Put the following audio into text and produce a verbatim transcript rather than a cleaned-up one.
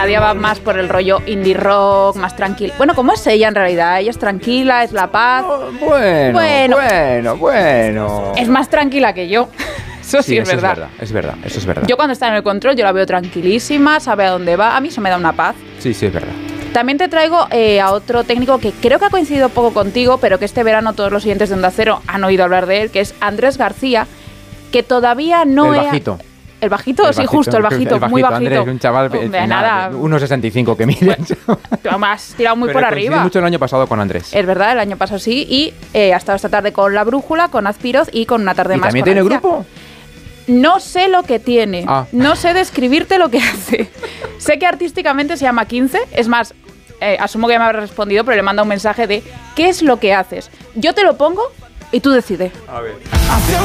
cada día va más por el rollo indie rock, más tranquilo. Bueno, ¿cómo es ella en realidad? Ella es tranquila, es la paz. Oh, bueno, bueno, bueno, bueno. Es más tranquila que yo. Eso sí, sí es, eso verdad. es verdad. Es verdad, eso es verdad. Yo cuando está en el control, yo la veo tranquilísima, sabe a dónde va. A mí eso me da una paz. Sí, sí, es verdad. También te traigo eh, a otro técnico que creo que ha coincidido poco contigo, pero que este verano todos los oyentes de Onda Cero han oído hablar de él, que es Andrés García, que todavía no El he... bajito. ¿El bajito? El sí, bajito, justo, el bajito, el bajito muy bajito. Andrés, un chaval de nada. uno sesenta y cinco que mide. Bueno, me has tirado muy pero por arriba. mucho el año pasado con Andrés. Es verdad, el año pasado sí, y eh, ha estado esta tarde con La Brújula, con Azpiroz y con Una tarde ¿Y más. también tiene Alicia. grupo? No sé lo que tiene, ah. no sé describirte lo que hace. Sé que artísticamente se llama quince, es más... Eh, asumo que ya me habrá respondido, pero le manda un mensaje de ¿qué es lo que haces? Yo te lo pongo y tú decides. A ver. Hace